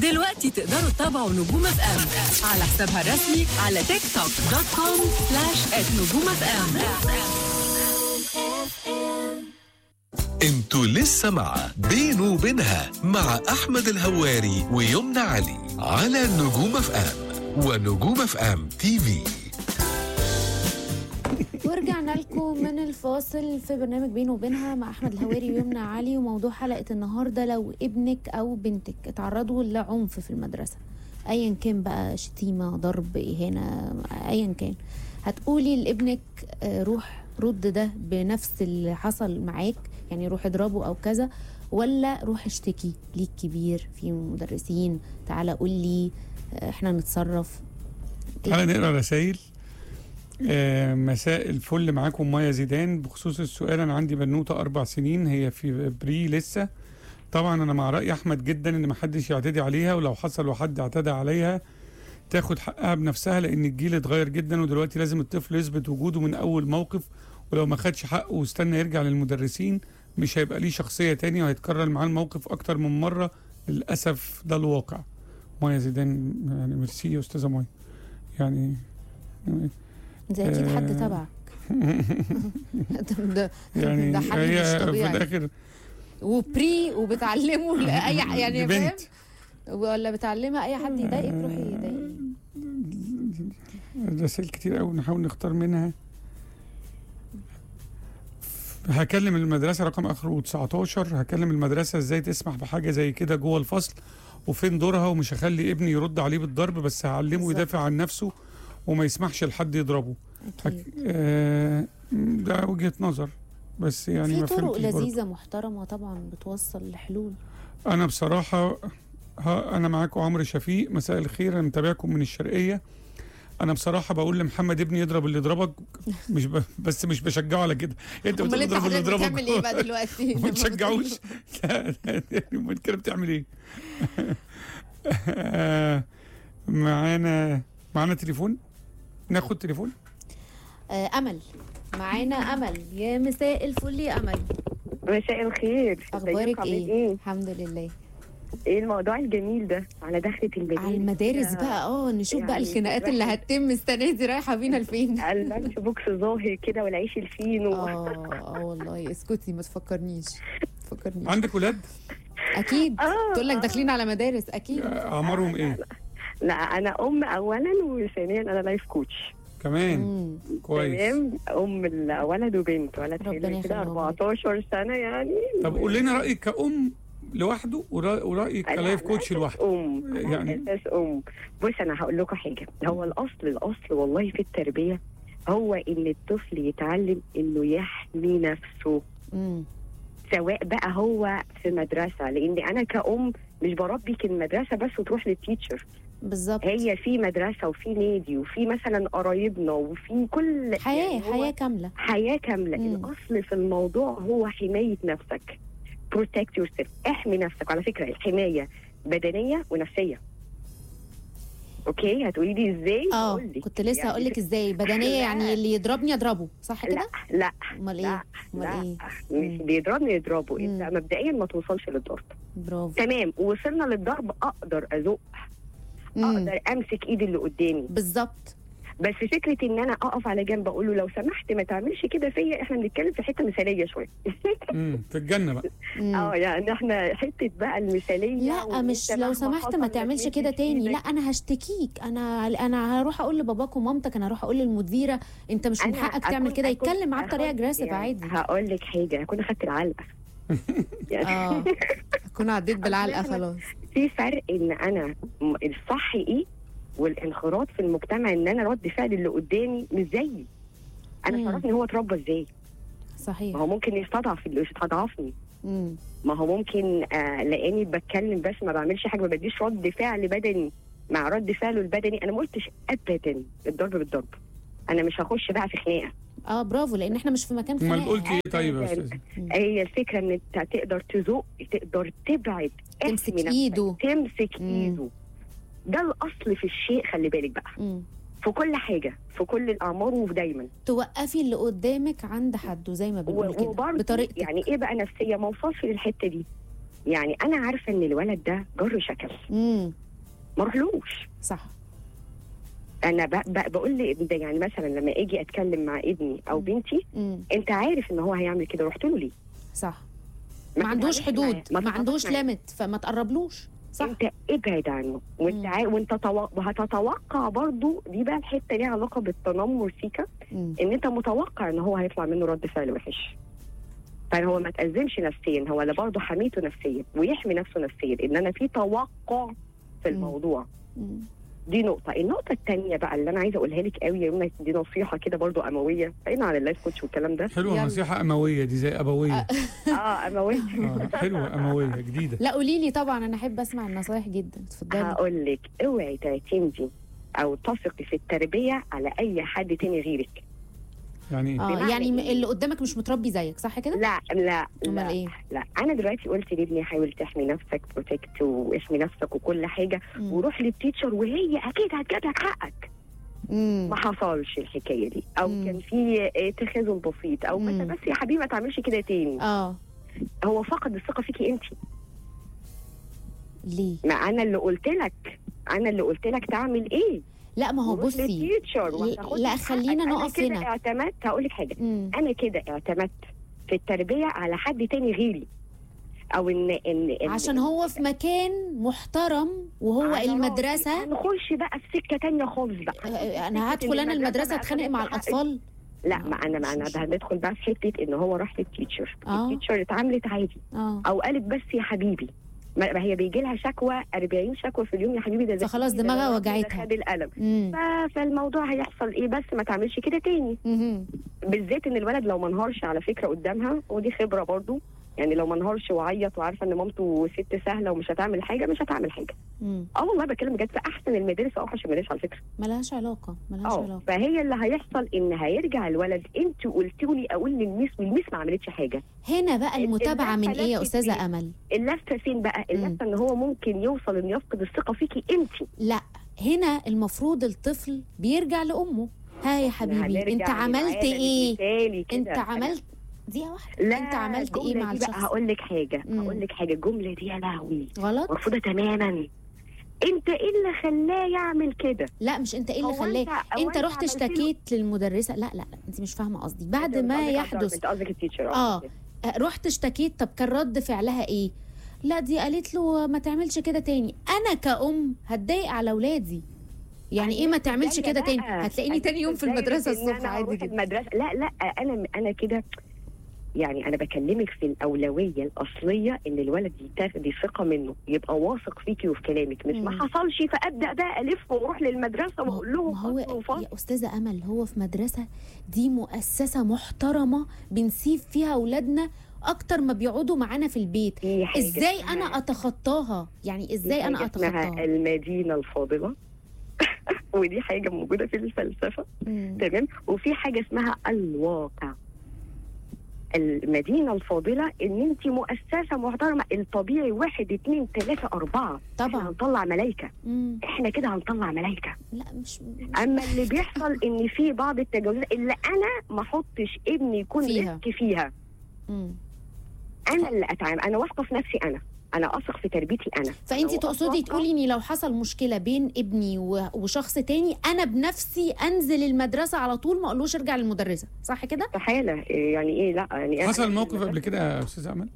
دلوقتي تقدروا تتابعوا نجوم اف ام على حسابها الرسمي على تيك توك .com/@نجوم اف ام. انتوا لسه مع بينه وبينها مع احمد الهواري ويمنى علي على نجوم اف ام ونجوم اف ام تي في. ورجعنا لكم من الفاصل في برنامج بينه وبينها مع احمد الهواري ويمنى علي. وموضوع حلقه النهارده: لو ابنك او بنتك اتعرضوا لعنف في المدرسه، ايا كان بقى، شتيمه، ضرب، اهانه، ايا كان، هتقولي لابنك روح رد ده بنفس اللي حصل معاك، يعني روح اضربه او كذا، ولا روح اشتكي ليك كبير في مدرسين، تعالى قول لي احنا نتصرف؟ تعالى نقرا رسائل. مساء الفل، معاكم مايا زيدان. بخصوص السؤال، انا عندي بنوته 4 سنين، هي في بري لسه. طبعا انا مع راي احمد جدا ان محدش يعتدي عليها، ولو حصل وحد اعتدى عليها تاخد حقها بنفسها، لان الجيل اتغير جدا ودلوقتي لازم الطفل يثبت وجوده من اول موقف، ولو ما خدش حقه واستنى يرجع للمدرسين مش هيبقى ليه شخصيه تانية وهيتكرر معاه الموقف اكتر من مره. للاسف ده الواقع. مايا زيدان، يعني ميرسي يا استاذه مايا. يعني زي اكيد حد تبعك. يعني ده حل مش طبيعي في الاخر وبري وبتعلمه لاي يعني فاهم، بنت ولا بتعلمها اي حد يضايقك روحي يضايقني. رسائل كتير قوي نحاول نختار منها. هكلم المدرسه رقم اخره 19. هكلم المدرسه ازاي تسمح بحاجه زي كده جوه الفصل وفين دورها، ومش هخلي ابني يرد عليه بالضرب، بس هعلمه يدافع عن نفسه وما يسمحش لحد يضربه. ده وجهة نظر، بس يعني في ما طرق لذيذة برضه محترمة طبعا بتوصل لحلول. انا بصراحة انا معاكم عمرو شفيق، مساء الخير، انا متابعكم من الشرقية. انا بصراحة بقول لمحمد ابني يضرب اللي يضربك، مش بس مش بشجعه على كده. انت بتقول اضرب اللي يضربك، بتعمل ايه بقى دلوقتي؟ ما تشجعوش. لا من كده بتعمل ايه؟ معانا تليفون، ناخد تليفون. امل معانا. امل، يا مساء الفل يا امل. مساء الخير، اخبارك ايه؟ الحمد لله. ايه الموضوع الجميل ده على دخلة المدارس؟ على المدارس بقى نشوف يعني بقى الخناقات اللي هتتم السنه دي رايحه بينا لفين. اللانش بوكس ظاهر كده والعيش الفينو. والله اسكتي ما تفكرنيش. عندك ولاد؟ اكيد. تقول لك داخلين على مدارس اكيد. اعمارهم ايه؟ لا انا ام اولا، وثانيا انا لايف كوتش كمان. كويس. تمام. ام الولد وبنت، ولد كده 14 سنه يعني. طب قول لنا رايك كأم لوحده ورايك كلايف كوتش لوحده. يعني اساس بص انا هقول لكم حاجه. هو الاصل والله في التربيه هو ان الطفل يتعلم انه يحمي نفسه. سواء بقى هو في مدرسه، لان انا كأم مش بربيك المدرسه بس وتروح للتيتشر. بالظبط. هي في مدرسه وفي نادي وفي مثلا قرايبنا وفي كل حياه كامله. الاصل في الموضوع هو حمايه نفسك. protect yourself، احمي نفسك. وعلى فكره الحمايه بدنيه ونفسيه. اوكي، هتقولي لي ازاي؟ كنت لسه هقول لك ازاي بدنيه. يعني اللي يضربني اضربه، صح كده؟ لا امال ايه؟ مش اللي يضربني يضربه. انت مبدئيا ما توصلش للضرب. برافو. تمام. وصلنا للضرب اقدر ازق، اقدر امسك ايد اللي قدامي. بالظبط. بس فكره ان انا اقف على جنب اقول له لو سمحت ما تعملش كده فيا، احنا بنتكلم في حته مثاليه شويه. في الجنه بقى. يعني احنا حته بقى المثاليه. لا مش لو سمحت ما تعملش كده تاني، لا انا هشتكيك، انا هروح اقول لباباك ومامتك، انا هروح اقول للمديره انت مش من حقك تعمل كده. يتكلم معاه بطريقه اجريسيف يعني عادي. هقول لك حاجه، هكون اخدت العلقه. هكون عديت بالعلقه خلاص. في فرق ان انا الصح ايه والانخراط في المجتمع، ان انا رد فعل اللي قدامي مش زيي. انا شرفني هو اتربى ازاي. صحيح. ما هو ممكن يستضعفني. ما هو ممكن لاني بتكلم بس ما بعملش حاجه، ما بديش رد فعل بدني مع رد فعله البدني. انا ما قلتش ابدا الضرب بالضرب. انا مش هخش بقى في خناقه. برافو، لان احنا مش في مكان خناقه. ما قلتي ايه طيب يا استاذ؟ هي الفكره ان انت تقدر تزق، تقدر تبعد، تمسك ايده. ده الاصل في الشيء. خلي بالك بقى في كل حاجه، في كل الاعمار، ودايما توقفي اللي قدامك عند حده زي ما بنقول كده بطريقتك. يعني ايه بقى نفسيه؟ ما اوصلش للحته دي. يعني انا عارفه ان الولد ده جر شكل، ما اروحلوش. صح. انا بقول لابني ده، يعني مثلا لما اجي اتكلم مع ابني او بنتي، انت عارف ان هو هيعمل كده، رحت له ليه؟ صح. ما عندوش حدود، ما عندوش ليميت، فما تقربلوش. صح. انت ابعد عنه، وانت وهتتوقع برضو، دي بقى الحته ليها علاقه بالتنمر سيكا، ان انت متوقع ان هو هيطلع منه رد فعل وحش. فهو ما تأزمش نفسيا، هو اللي برضه حميته نفسيا ويحمي نفسه نفسيا، ان انا في توقع في الموضوع. دي نقطة. النقطة الثانية بقى اللي أنا عايزة أقولها لك قوي، يا دي نصيحة كده برضو أموية، بعيدا عن اللايف كوتش والكلام ده. حلوة نصيحة أموية دي، زي أبوية. أموية. حلوة أموية جديدة. لا قولي لي طبعا، أنا أحب أسمع النصايح جدا، اتفضلي. هقول لك اوعي تعتمدي أو تثقي في التربية على أي حد تاني غيرك. يعني يعني اللي قدامك مش متربي زيك، صح كده؟ لا إيه؟ لا، انا دلوقتي قلت لابني حاول تحمي نفسك، بروتكت واحمي نفسك وكل حاجه، وروح للتيتشر وهي اكيد هتجيب لك حقك. ما حصلش الحكايه دي، او كان في تخاذل بسيط، او بس يا حبيبي ما تعملش كده تاني. هو فقد الثقه فيكي انت. ليه؟ ما انا اللي قلت لك تعمل ايه. لا ما هو بصي، لا خلينا نقف هنا. انا اعتمدت، هقول لك حاجه، انا كده اعتمدت في التربيه على حد تاني غيري، او ان عشان هو في مكان محترم وهو المدرسه. هنخش بقى في سكه تانيه خالص بقى. انا هدخل انا المدرسه اتخانق مع الاطفال؟ لا، ما انا هندخل بقى في حته ان هو راح للتيتشر، التيتشر اتعاملت عادي، او قالت بس يا حبيبي، ما هي بيجي لها شكوى 40 شكوى في اليوم يا حبيبي، ده فخلاص دماغها وجعتها، خد القلم. فالموضوع هيحصل ايه، بس ما تعملش كده تاني. بالذات ان الولد لو ما انهارش على فكره قدامها، ودي خبره برضو، يعني لو ما انهارش وعيط وعارفه ان مامته ست سهله ومش هتعمل حاجه، مش هتعمل حاجه. والله بتكلم بجد، في احسن المدارس واوحش المدارس على فكره، ملهاش علاقه. فهي اللي هيحصل ان هيرجع الولد، انت قلتوا لي اقول للميس والميس ما عملتش حاجه. هنا بقى المتابعه من ايه يا استاذه امل؟ اللفه فين بقى؟ اللفه ان هو ممكن يوصل ان يفقد الثقه فيكي انت. لا، هنا المفروض الطفل بيرجع لامه. ها يا حبيبي انت عملت ايه؟ انت عملت دقيقة واحدة، لا انت عملت ايه مع الشخص؟ هقول لك حاجة، الجملة دي يا لهوي غلط، مرفوضة تماما. انت ايه اللي خلاه يعمل كده؟ لا مش انت ايه اللي خلاه، انت رحت اشتكيت للمدرسة. لا انت مش فاهمة قصدي. بعد ما يحدث انت قصدك التيتشر. رحت اشتكيت، طب كان رد فعلها ايه؟ لا دي قالت له ما تعملش كده تاني. انا كأم هتضايق على اولادي، يعني ايه ما تعملش كده تاني؟ هتلاقيني تاني يوم في المدرسة الصبح عادي جدا. لا انا كده، يعني انا بكلمك في الاولويه الاصليه، ان الولد تاخدي ثقه منه، يبقى واثق فيكي وفي كلامك، مش ما حصلش فابدا بقى الف واروح للمدرسه واقول لهم. هو يا استاذه امل، هو في مدرسه، دي مؤسسه محترمه بنسيب فيها اولادنا اكتر ما بيقعدوا معانا في البيت. ازاي انا اتخطاها؟ يعني ازاي انا اتخطاها؟ اسمها المدينه الفاضله. ودي حاجه موجوده في الفلسفه، تمام. وفي حاجه اسمها الواقع. المدينة الفاضلة ان انت مؤسسة محترمة، الطبيعي 1 2 3 4 طبعا هنطلع ملايكة. احنا كده هنطلع ملايكة. لا مش اما اللي بيحصل ان في بعض التجاوزات اللي انا ما احطش ابني يكون فيها. انا اللي اتعامل، انا واثقة في نفسي، انا اثق في تربيتي انا. فانت تقصدي تقولي اني لو حصل مشكله بين ابني وشخص تاني، انا بنفسي انزل المدرسه على طول، ما اقولوش ارجع للمدرسه، صح كده؟ استحاله. يعني ايه؟ لا يعني حصل موقف قبل كده يا استاذه امل؟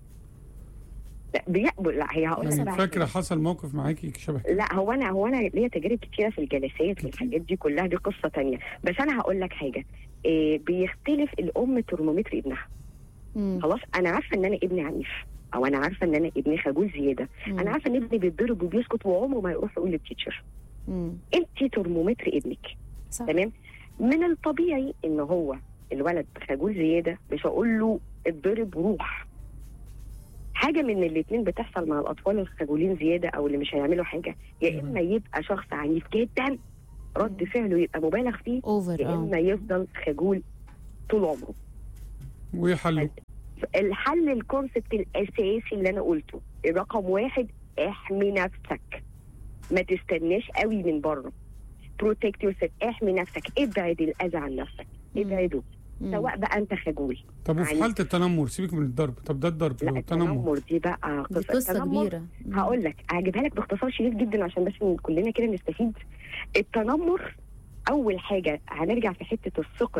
لا هي هقول لك، فاكره حصل موقف معاكي شبه كده؟ لا هو انا ليا تجارب كتيره في الجلسات والحاجات دي كلها، دي قصه تانية. بس انا هقول لك حاجه، بيختلف الام ترمومتر ابنها. خلاص انا عارفه ان انا ابني عنيف، او انا عارفه ان انا ابني خجول زياده، انا عارفه ان ابني بيتضرب وبيسكت وعمره ما يروح يقول للتيتشر. انت ترمومتر ابنك، صح. تمام. من الطبيعي ان هو الولد خجول زياده، مش هقول له اتضرب وروح. حاجه من الاثنين بتحصل مع الاطفال الخجولين زياده او اللي مش هيعملوا حاجه، يا اما يبقى شخص عنيف جدا رد فعله يبقى مبالغ فيه، يا اما يفضل خجول طول عمره. ويحلوا الحل الكونسبت الاساسي اللي انا قلته، رقم 1 احمي نفسك، ما تستناش قوي من بره. بروتكت يور سيلف، احمي نفسك، ابعد الاذى عن نفسك، ابعده. سواء بقى انت خجول. طب وفي يعني- حاله التنمر سيبك من الضرب، طب ده الضرب لا لو التنمر التنمر دي بقى دي قصه التنمر كبيره. هقول لك هجيبها لك باختصار شديد جدا عشان بس كلنا كده نستفيد. التنمر اول حاجه هنرجع في حته الثقه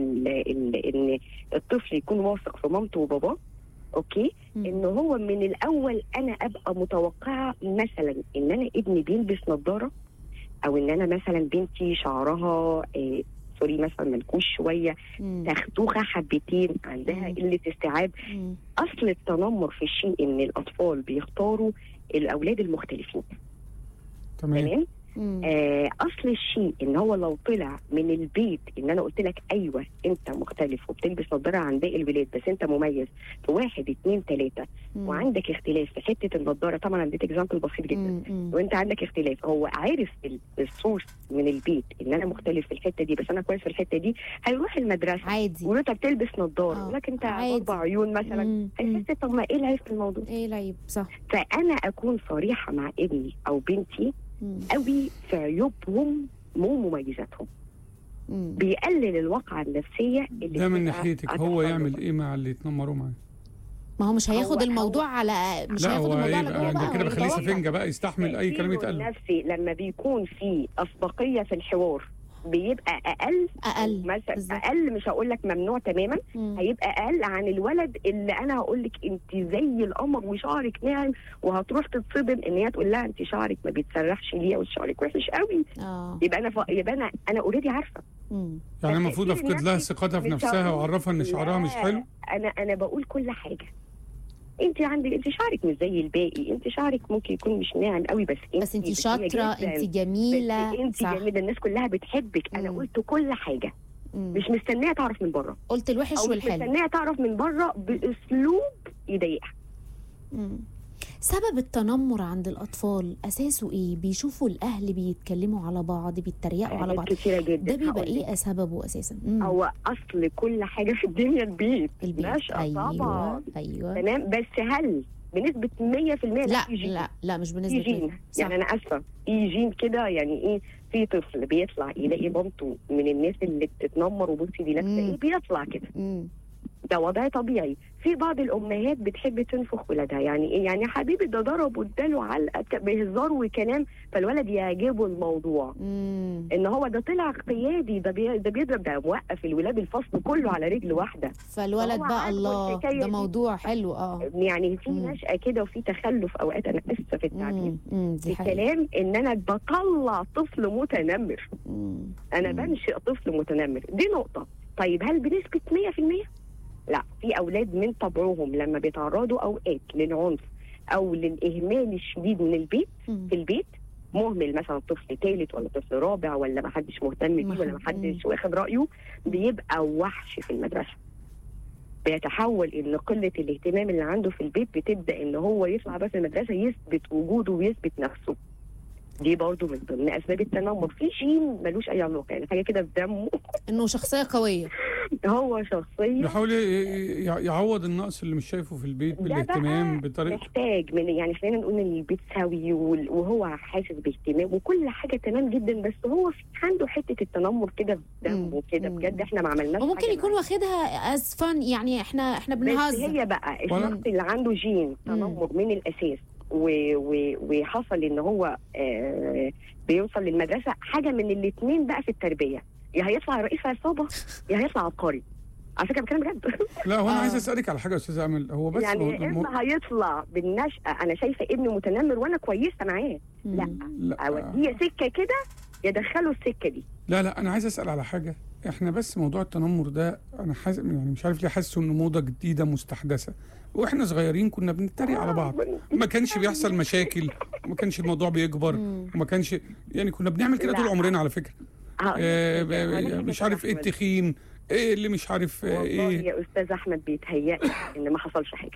ان الطفل يكون واثق في مامته وباباه. اوكي. ان هو من الاول انا ابقى متوقعه مثلا ان انا ابني بيلبس نظاره، او ان انا مثلا بنتي شعرها سوري مثلا منكوش شويه، تختوخه حبتين، عندها قله استيعاب. اصل التنمر في الشيء ان الاطفال بيختاروا الاولاد المختلفين. تمام. اصل الشيء ان هو لو طلع من البيت ان انا قلت لك ايوه انت مختلف وبتلبس نظاره عن باقي الولاد بس انت مميز في 1 2 3 وعندك اختلاف في حته النظاره. طبعا اديت اكزامبل بسيط جدا. وانت عندك اختلاف، هو عارف السورس من البيت ان انا مختلف في الحته دي بس انا كويس في الحته دي، هيروح المدرسه عادي وانت بتلبس نظاره لكن انت اربع عيون مثلا، هيحس طب ما ايه العيب في الموضوع؟ ايه العيب؟ صح. فانا اكون صريحه مع ابني او بنتي قوي في عيوبهم مو مميزاتهم. بيقلل الواقعة النفسية اللي ده من ناحيتك. هو يعمل ايه مع اللي يتنمروا معاه؟ ما هو مش هياخد الموضوع على مش لا هياخد هو الموضوع على هيبقى جوه ده بقى. كده بخليه سفنجه بقى يستحمل اي كلام يتقال. النفسي لما بيكون في اسبقيه في الحوار بيبقى اقل مثلا، اقل مش هقول لك ممنوع تماما، هيبقى اقل عن الولد اللي انا هقول لك انت زي القمر وشعرك ناعم وهتروح تتصدم ان هي تقول لها انت شعرك ما بيتسرحش ليه وشعرك وحش قوي. يبقى انا اوريدي عارفه. يعني المفروض افقد لها ثقتها في نفسها واعرفها ان شعرها مش حلو. انا بقول كل حاجه. انت شعرك مش زي الباقي، انت شعرك ممكن يكون مش ناعم قوي بس انت شاطره، انت جميله، انت جميله، الناس كلها بتحبك. انا قلت كل حاجه. مش مستنيه تعرف من بره. قلت الوحش والحلو. مش مستنيه تعرف من بره باسلوب يضايقها. سبب التنمر عند الأطفال أساسه إيه؟ بيشوفوا الأهل بيتكلموا على بعض، بيتريقوا على بعض كتيرة جدا. ده بيبقى إيه سببه أساسا؟ هو أصل كل حاجة في الدنيا البيت. أيوة طبعا. أيوة تمام. بس هل بنسبة 100%؟ لا مش بنسبة 100%. يعني أنا آسفة في جين كده. يعني إيه؟ في طفل بيطلع يلاقي مامته من الناس اللي بتتنمر وبصي دي لابسة إيه، بيطلع كده. ده وضع طبيعي. في بعض الامهات بتحب تنفخ ولادها. يعني ايه؟ يعني حبيبي ده ضرب واداله علقه بهزار وكلام، فالولد يعجبه الموضوع. ان هو ده طلع قيادي، ده بيضرب، ده موقف الولاد الفصل كله على رجل واحده، فالولد بقى الله ده موضوع حلو. يعني في نشأة كده وفي تخلف اوقات. انا اسفه في التعبير في الكلام ان انا بطلع طفل متنمر. انا بنشئ طفل متنمر. دي نقطه. طيب هل بنسبه 100%؟ لا. في اولاد من طبعهم لما بيتعرضوا اوقات للعنف او للاهمال الشديد من البيت في البيت، مهمل مثلا طفل ثالث ولا طفل رابع ولا ما حدش مهتم بيه ولا ما حدش واخد رايه، بيبقى وحش في المدرسه. بيتحول ان قله الاهتمام اللي عنده في البيت بتبدا ان هو يطلع بس المدرسه يثبت وجوده ويثبت نفسه. دي برضو من ضمن اسباب التنمر. في شيء ملوش اي علاقه، يعني حاجه كده في دمه انه شخصيه قويه. هو شخصيه بيحاول يعوض النقص اللي مش شايفه في البيت بالاهتمام بطريقه. محتاج من يعني خلينا نقول ان البيت سوي وهو حاسس باهتمام وكل حاجه تمام جدا، بس هو عنده حته التنمر كده في دمه كده. بجد احنا ما عملناش حاجه. وممكن يكون واخدها از فن، يعني احنا بنهزر. بس هي بقى الشخص اللي عنده جين تنمر من الاساس وحصل ان هو بيوصل للمدرسه، حاجه من الاثنين بقى في التربيه، يا هيطلع رئيس عصابه يا هيطلع عبقري. على فكره بتكلم بجد. لا هو انا عايز اسالك على حاجه يا استاذه امل. هو بس يعني اما هيطلع بالنشأة انا شايفه ابني متنمر وانا كويسه معاه، لا اوديه سكه كده يدخله السكه دي. لا انا عايز اسال على حاجه. احنا بس موضوع التنمر ده انا يعني مش عارف ليه حاسه انه موضه جديده مستحدثه. واحنا صغيرين كنا بنتريق على بعض، ما كانش بيحصل مشاكل وما كانش الموضوع بيكبر وما كانش يعني كنا بنعمل كده طول عمرنا على فكره. مش عارف ايه التخين، ايه اللي مش عارف ايه. والله يا استاذ احمد بيتهيأ ان ما حصلش حاجه.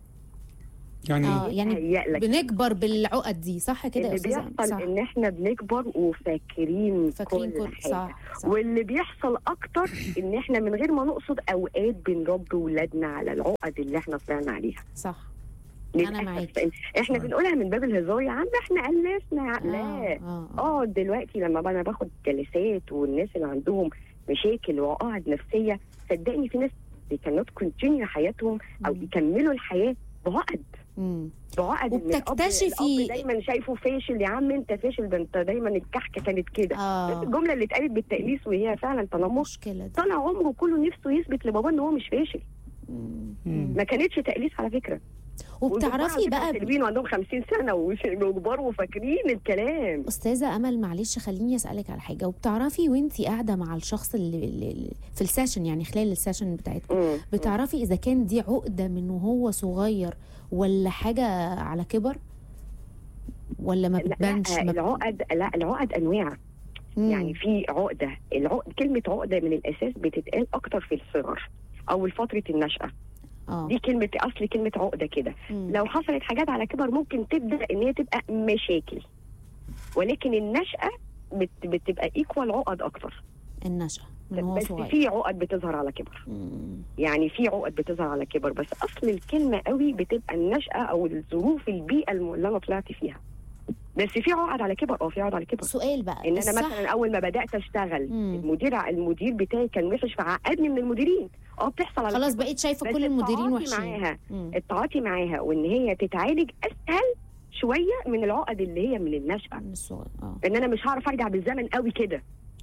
يعني بنكبر بالعقد دي، صح كده يا استاذ؟ اللي بيحصل ان احنا بنكبر وفاكرين كل حاجه. صح. واللي بيحصل اكتر ان احنا من غير ما نقصد اوقات بنربي ولادنا على العقد اللي احنا طلعنا عليها. صح. انا معاك. احنا بنقولها من باب الهزار، يا عم احنا ألفنا. لا دلوقتي لما انا باخد جلسات والناس اللي عندهم مشاكل وعقد نفسيه، صدقني في ناس كانت كونتينيو حياتهم او يكملوا الحياه بعقد. بعقد وبتكتشفي دايما شايفه فاشل. يا عم انت فاشل، ده انت دايما الكحكه كانت كده. بس الجمله اللي اتقالت بالتأليس وهي فعلا تنمر. طلع عمره كله نفسه يثبت لبابا ان هو مش فاشل. ما كانتش تأليس على فكره. وبتعرفي بقى التلبين عندهم 50 سنه وكبار وفاكرين الكلام. استاذه امل معلش خليني اسالك على حاجه. وبتعرفي وانتي قاعده مع الشخص اللي في السيشن، يعني خلال السيشن بتاعتكم، بتعرفي اذا كان دي عقده من وهو صغير ولا حاجه على كبر، ولا ما بتبانش؟ العقد انواع. يعني في عقده، كلمه عقده من الاساس بتتقال اكتر في الصغر او فتره النشأة. دي كلمة أصل كلمة عقدة كده. لو حصلت حاجات على كبر ممكن تبدأ إن هي تبقى مشاكل، ولكن النشأة بتبقى إيكوال عقد أكتر. النشأة من هو صغير. بس في عقد بتظهر على كبر. يعني في عقد بتظهر على كبر، بس أصل الكلمة قوي بتبقى النشأة أو الظروف البيئة اللي أنا طلعت فيها. بس في عقد على كبر. في عقد على كبر. سؤال بقى، ان انا مثلا اول ما بدات اشتغل المدير بتاعي كان وحش فعقدني من المديرين. بتحصل على خلاص بقيت شايفه كل المديرين وحشين. التعاطي معاها وان هي تتعالج اسهل شويه من العقد اللي هي من النشأة. ان انا مش هعرف ارجع بالزمن قوي كده.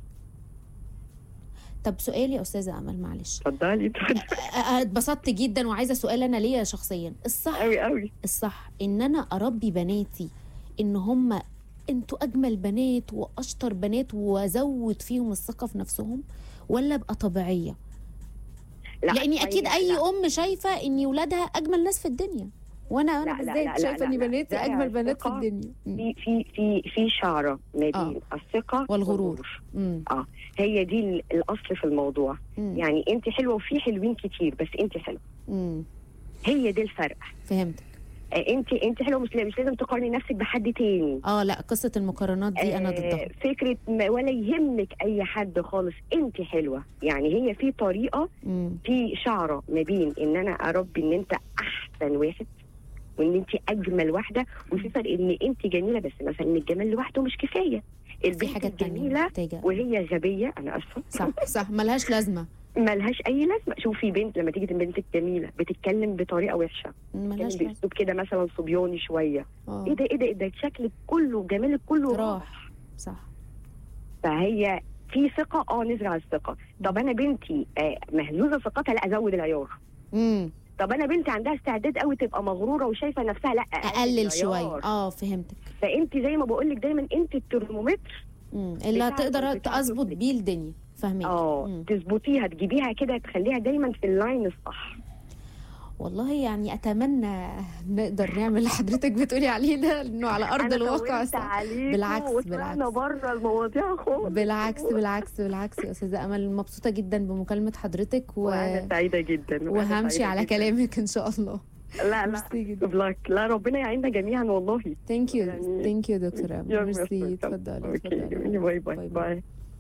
طب سؤالي يا استاذه امل معلش. اتفضلي. اتبسطت جدا وعايزه سؤال انا ليا شخصيا. الصح قوي الصح ان انا اربي بناتي ان هم انتوا اجمل بنات واشطر بنات وازود فيهم الثقه في نفسهم، ولا ابقى طبيعيه؟ لاني اكيد اي ام شايفه ان ولادها اجمل ناس في الدنيا، وانا بالذات شايفه ان بناتي اجمل بنات في الدنيا. في شعره ما بين الثقه والغرور. هي دي الاصل في الموضوع. يعني انت حلوه وفي حلوين كتير، بس انت حلوه. هي دي الفرق. فهمتك. انت حلوه، مش لازم تقارني نفسك بحد تاني. لا قصه المقارنات دي انا ضدها. فكره ولا يهمك اي حد خالص، انت حلوه. يعني هي في طريقه، في شعره ما بين ان انا اربي ان انت احسن واحد وان انت اجمل واحده، وفي فرق ان انت جميله، بس مثلا الجمال لوحده مش كفايه. البنت الجميله وهي غبيه، انا اسفه. صح ملهاش لازمه. ملهاش اي لازمه. شوفي بنت لما تيجي البنت الجميله بتتكلم بطريقه وحشه، ملهاش باسلوب كده مثلا صبياني شويه. ايه ده شكلك كله وجمالك كله راح. صح. فهي في ثقه، نزرع الثقه. طب انا بنتي مهزوزه ثقتها، لا ازود العيار. طب انا بنتي عندها استعداد قوي تبقى مغروره وشايفه نفسها، لا اقلل شويه. فهمتك. فانت زي ما بقول لك دايما انت الترمومتر اللي هتقدر تظبط بيه الدنيا. فاهمين. تظبطيها، تجيبيها كده، تخليها دايما في اللاين الصح. والله يعني اتمنى نقدر نعمل اللي حضرتك بتقولي عليه ده، انه على ارض الواقع. بالعكس بره المواضيع خالص. بالعكس يا استاذه امل، مبسوطه جدا بمكالمه حضرتك وانا سعيده جدا وهمشي على كلامك ان شاء الله. لا لا ربنا يعيننا جميعا والله. ثانك يو دكتوره. ميرسي. اتفضلي. باي.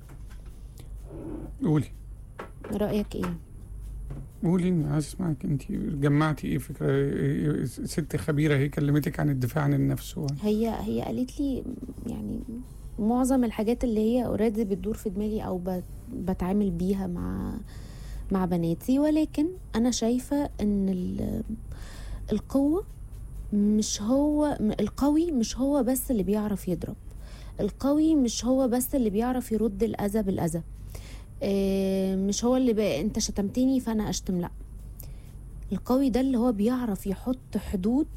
قولي رأيك ايه؟ قولي، عايز اسمعك. انت جمعتي ايه فكره؟ ست خبيره هي كلمتك عن الدفاع عن النفس. هي قالت لي يعني معظم الحاجات اللي هي اوريدي بتدور في دماغي او بتعامل بيها مع بناتي، ولكن انا شايفه ان القوه مش هو القوي، مش هو بس اللي بيعرف يضرب. القوي مش هو بس اللي بيعرف يرد الأذى بالأذى. مش هو اللي بقى انت شتمتني فانا اشتم. لا، القوي ده اللي هو بيعرف يحط حدود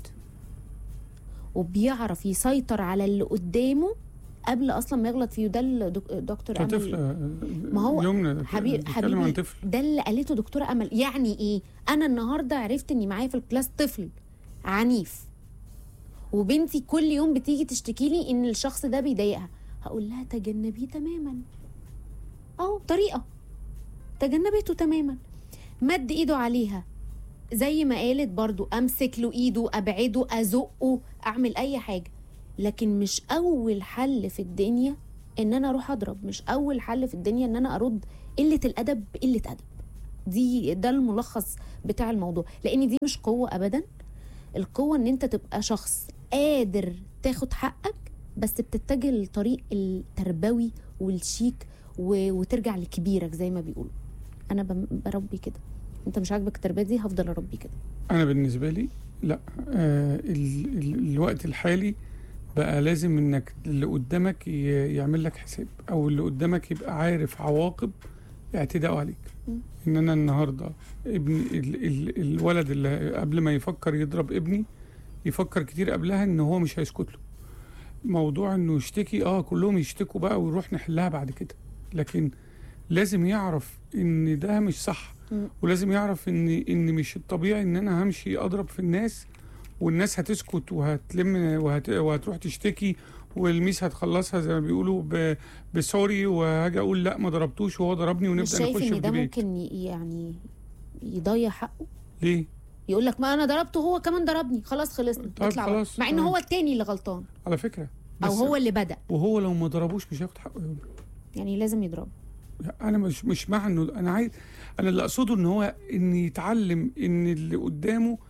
وبيعرف يسيطر على اللي قدامه قبل اصلا ما يغلط فيه. وده دكتور امل. طفل. ما هو حبيبي ده اللي قالته دكتوره امل. يعني ايه؟ انا النهارده عرفت اني معايا في الكلاس طفل عنيف، وبنتي كل يوم بتيجي تشتكي لي ان الشخص ده بيضايقها. هقول لها تجنبيه تماما. طريقه تجنبته تماما. مد ايده عليها زي ما قالت برضو، امسك له ايده، ابعده، ازقه، اعمل اي حاجه. لكن مش اول حل في الدنيا ان انا اروح اضرب. مش اول حل في الدنيا ان انا ارد قله الادب بقله ادب. ده الملخص بتاع الموضوع. لان دي مش قوه ابدا. القوه ان انت تبقى شخص قادر تاخد حقك، بس بتتجه للطريق التربوي والشيك وترجع لكبيرك زي ما بيقولوا. انا بربي كده، انت مش عاجبك التربيه دي هفضل اربي كده. انا بالنسبه لي لا، الوقت الحالي بقى لازم انك اللي قدامك يعمل لك حساب، او اللي قدامك يبقى عارف عواقب اعتداء عليك. ان انا النهارده ابني الولد اللي قبل ما يفكر يضرب ابني يفكر كتير قبلها ان هو مش هيسكت له. موضوع انه يشتكي كلهم يشتكوا بقى ونروح نحلها بعد كده، لكن لازم يعرف ان ده مش صح. ولازم يعرف ان مش الطبيعي ان انا همشي اضرب في الناس والناس هتسكت وهتلم وهتروح تشتكي والميس هتخلصها زي ما بيقولوا بسوري، وهاجي اقول لا ما ضربتوش وهو ضربني ونبدا نخش في شايف ان ده ديبيت. ممكن يعني يضيع حقه؟ ليه؟ يقول لك ما انا ضربته هو كمان ضربني، خلاص خلصنا طيب نطلع خلاص. مع ان هو التاني اللي غلطان على فكره او هو اللي بدأ. وهو لو ما ضربوش مش هياخد حقه. يعني لازم يضرب. انا مش مع انه انا عايز، انا اللي اقصده ان هو ان يتعلم ان اللي قدامه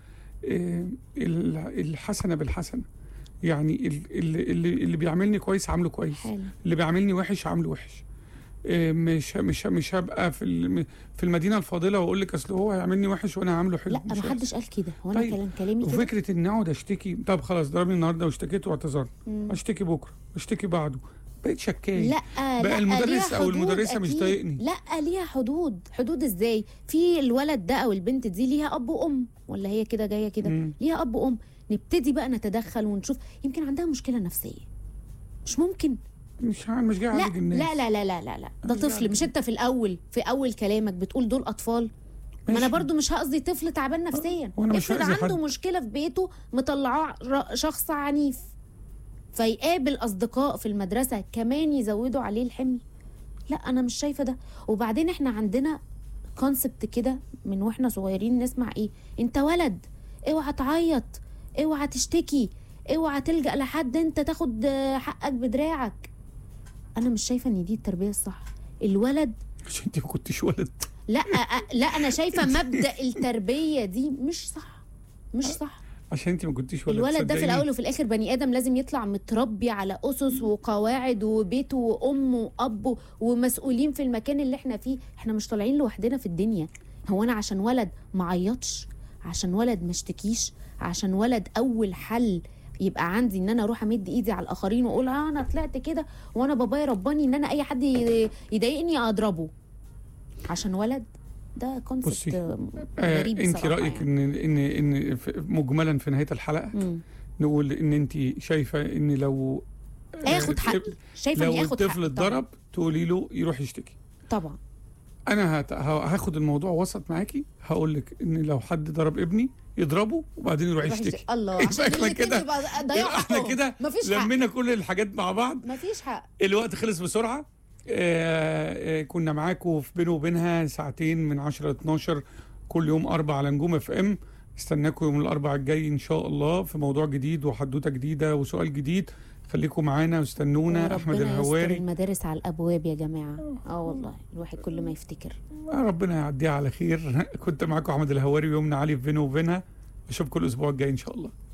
الحسنه بالحسنه. يعني اللي بيعملني كويس عامله كويس، حلو. اللي بيعملني وحش عامله وحش. مش هبقى في المدينه الفاضله واقول لك اصل هو هيعملني وحش وانا هعمله حلو. لا ما حدش قال كده، هو انا طيب. كلامي كده. وفكره ان اقعد اشتكي، طب خلاص ضربني النهارده واشتكيت واعتذرت، اشتكي بكره اشتكي بعده، بقيت شكاي. لا بقى المدرس او المدرسه مش طايقني. طايقني. لا ليها حدود ازاي؟ في الولد ده او البنت دي ليها اب وام، ولا هي كده جايه كده؟ ليها اب وام، نبتدي بقى نتدخل ونشوف يمكن عندها مشكله نفسيه. مش ممكن مش جاي عليك الناس. لا ده طفل. مش انت في اول كلامك بتقول دول اطفال؟ ما انا برضو مش هقصدي طفل تعبان نفسيا. افرض عنده مشكله في بيته مطلعاه شخص عنيف، فيقابل اصدقاء في المدرسه كمان يزودوا عليه الحمل. لا انا مش شايفه ده. وبعدين احنا عندنا كونسبت كده من واحنا صغيرين نسمع ايه؟ انت ولد، اوعى تعيط، اوعى تشتكي، اوعى تلجأ لحد، انت تاخد حقك بدراعك. انا مش شايفه ان دي التربيه الصح. الولد عشان انت ما كنتش ولد. لا انا شايفه مبدأ التربيه دي مش صح. عشان انت ما كنتش ولد. الولد ده في الاول وفي الاخر بني ادم، لازم يطلع متربي على اسس وقواعد وبيت وام واب ومسؤولين في المكان اللي احنا فيه. احنا مش طالعين لوحدنا في الدنيا. هو انا عشان ولد ما عيطش، عشان ولد ما اشتكيش، عشان ولد اول حل يبقى عندي ان انا اروح امد ايدي على الاخرين واقول انا طلعت كده وانا بابايا رباني ان انا اي حد يضايقني اضربه عشان ولد؟ ده كونسبت غريب انت بصراحة. رايك يعني ان مجملا في نهايه الحلقه نقول ان انت شايفه ان لو اخد حقي، شايفه اني اخد حقي. لو الطفل اتضرب تقولي له يروح يشتكي. طبعا انا هاخد الموضوع وسط معاكي، هقول لك ان لو حد ضرب ابني يضربه وبعدين يروح يشتكي. الله، عشان احنا كده احنا كده لمينا كل الحاجات مع بعض. مفيش حق. الوقت خلص بسرعه. كنا معاكم في بينه وبينها ساعتين من 10 ل 12 كل يوم 4 على نجوم اف ام. استناكم يوم الاربعاء الجاي ان شاء الله في موضوع جديد وحدوته جديده وسؤال جديد. خليكم معانا واستنونا. احمد الهواري. المدارس على الابواب يا جماعه. والله الواحد كل ما يفتكر. ربنا يعديها على خير. كنت معاكم احمد الهواري ويومنا علي في بينه وبينها. اشوفكم الاسبوع الجاي ان شاء الله.